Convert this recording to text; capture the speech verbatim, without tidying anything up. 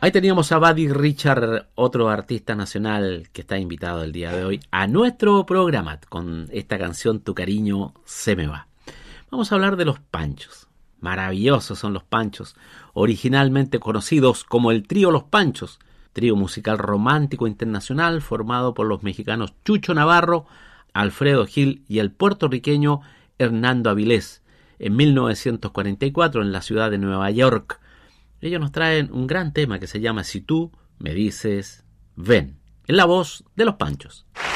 Ahí teníamos a Buddy Richard, otro artista nacional que está invitado el día de hoy a nuestro programa con esta canción Tu cariño se me va. Vamos a hablar de los Panchos. Maravillosos son los Panchos, originalmente conocidos como el Trío Los Panchos, trío musical romántico internacional formado por los mexicanos Chucho Navarro, Alfredo Gil y el puertorriqueño Hernando Avilés, en mil novecientos cuarenta y cuatro en la ciudad de Nueva York. Ellos nos traen un gran tema que se llama Si tú me dices ven, en la voz de los Panchos.